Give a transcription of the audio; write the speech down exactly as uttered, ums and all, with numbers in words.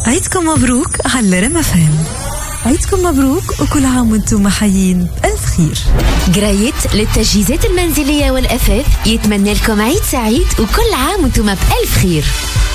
عيدكم مبروك على رم اف ام. عيدكم مبروك وكل عام وانتم حيين بألف خير. قرايت للتجهيزات المنزلية والأثاث يتمنى لكم عيد سعيد وكل عام وانتم بألف خير.